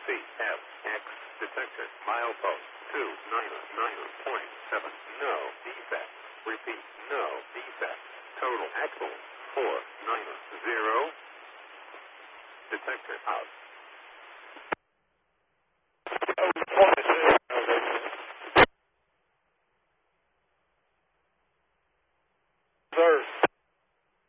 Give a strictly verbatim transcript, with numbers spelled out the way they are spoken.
C F X detected. Milepost two nine nine point seven. No defect. Repeat, no defect. Total axle four nine zero. Detector out.